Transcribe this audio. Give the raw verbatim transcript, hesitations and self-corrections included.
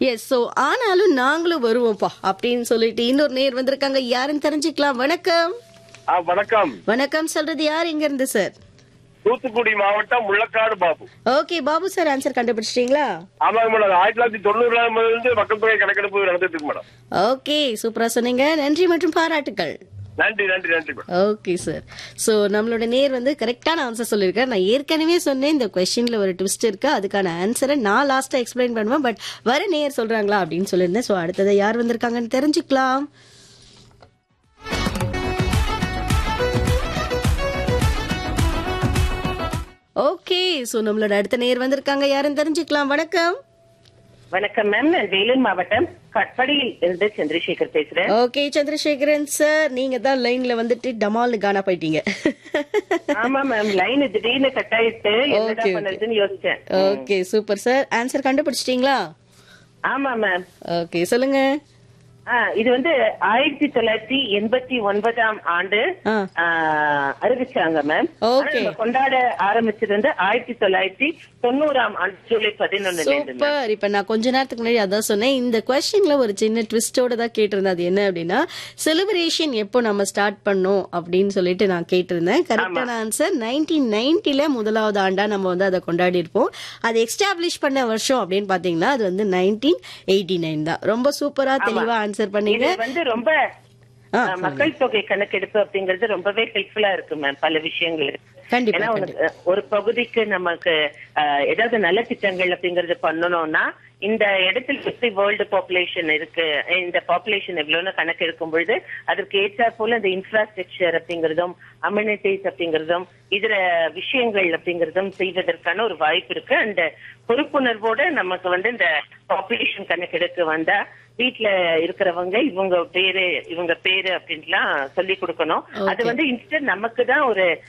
S. So ஆனாலும் நாங்களும் வருவோம்ப்பா அப்படின்னு சொல்லிட்டு இன்னொரு நேர் வந்திருக்காங்க. யாருன்னு தெரிஞ்சுக்கலாம். வணக்கம். ஆ, வணக்கம். வணக்கம் சொல்றது யார், எங்க இருந்து சார்? தூத்துக்குடி மாவட்டம் Mullakkadu Babu. Okay Babu sir, answer கண்டுபிடிச்சிட்டீங்களா? ஆமாங்க மேடம். ஆயிரத்தி தொள்ளாயிரத்தி தொண்ணூறாம் இருந்து மக்கள் தொகை கணக்கெடுப்பு நடந்துட்டு இருக்கு மேடம். ஓகே, சூப்பரா சொன்னீங்க. நன்றி மற்றும் பாராட்டுகள். நன்றி நன்றி நன்றி மேடம். Okay sir. சோ நம்மளோட நேர் வந்து கரெக்டான ஆன்சர் சொல்லிருக்காரு. நான் ஏற்கனவே சொன்னேன் இந்த கொஸ்டின்ல ஒரு ட்விஸ்ட் இருக்கு, அதுக்கான ஆன்சரை நான் லாஸ்டா எக்ஸ்பிளைன் பண்ணுவேன். பட் வர நேர் சொல்றாங்களா அப்படின்னு சொல்லியிருந்தேன். சோ அடுத்தது யார் வந்திருக்காங்கன்னு தெரிஞ்சுக்கலாம். ஓகே, சோ நம்மளோட அடுத்த நேர் வந்திருக்காங்க. யாருன்னு தெரிஞ்சுக்கலாம். வணக்கம். வணக்கம் மேம். நான் வேலூர் மாவட்டம் கட்படியில் இருந்து சந்திரசேகர் பேசுறேன். ஓகே சந்திரசேகரன் சார், நீங்க தான் லைன்ல வந்துட்டு டமால்னு காணா போயிட்டீங்க. ஆமா மேம், லைன் திடீர்னு கட் ஆயிட்டு என்னடா Okay, பண்ணதுன்னு யோசிச்சேன். Okay super sir. ஆன்சர் கண்டுபிடிச்சிட்டீங்களா? ஆமா மேம். ஓகே சொல்லுங்க. ஆ, இது வந்து ஆயிரத்தி தொள்ளாயிரத்தி எண்பத்தி ஒன்பதாம் ஆண்டு ஆ. ஆ, அறிவிச்சாங்க மேம். ஆனா Okay. நம்ம கொண்டாட ஆரம்பிச்சது வந்து ஆயிரத்தி தொள்ளாயிரத்தி தொண்ணூறாம் ஆண்டு ஜூலை பதினொன்னுல இருந்து மேம். சூப்பர். இப்ப நான் கொஞ்ச நேரத்துக்கு முன்னாடி அதான் சொன்னேன், இந்த கொஸ்டின்ல ஒரு சின்ன ட்விஸ்டோட தான் கேட்டிருந்தேன். அது என்ன அப்படின்னா, செலிப்ரேஷன் எப்போ நம்ம ஸ்டார்ட் பண்ணோம் அப்படின்னு சொல்லிட்டு நான் கேட்டிருந்தேன். கரெக்டான ஆன்சர் நைன்டீன் நைன்டில முதலாவது ஆண்டா நம்ம வந்து அதை கொண்டாடி இருப்போம். அதை எஸ்டாப்ளிஷ் பண்ண வருஷம் அப்படின்னு பாத்தீங்கன்னா அது வந்து நைன்டீன் எயிட்டி நைன் தான். ரொம்ப சூப்பரா தெளிவா ஆன்சர் பண்ணீங்க. இது வந்து ரொம்ப ஆ, ஆ, மக்கள் தொகை கணக்கெடுப்பு அப்படிங்கிறது ரொம்பவே ஹெல்ப்ஃபுல்லா இருக்கு மேம் பல விஷயங்கள். கண்டிப்பா ஏன்னா கண்டிப்பா. உனக்கு ஒரு பகுதிக்கு நமக்கு அஹ், ஏதாவது நல்ல திட்டங்கள் அப்படிங்கறது பண்ணணும்னா இந்த இடத்துல எப்படி வேர்ல்டு பாப்புலேஷன் இருக்கு, இந்த பாப்புலேஷன் எவ்வளவுன்னு கணக்கு எடுக்கும் பொழுது அதற்கு ஏற்றாற் போல இந்த இன்ஃப்ராஸ்ட்ரக்சர் அப்படிங்கறதும் அம்யூனிட்டிஸ் அப்படிங்கறதும் இதர விஷயங்கள் அப்படிங்கறதும் செய்வதற்கான ஒரு வாய்ப்பு இருக்கு. அந்த பொறுப்புணர்வோட நமக்கு வந்து இந்த பாப்புலேஷன் கணக்கெடுக்க வந்தா வீட்டுல இருக்கிறவங்க இவங்க பேரு இவங்க பேரு அப்படின்ட்டுலாம் சொல்லி கொடுக்கணும். அது Okay. வந்து இன்ஸ்டன்ட் நமக்கு தான் ஒரு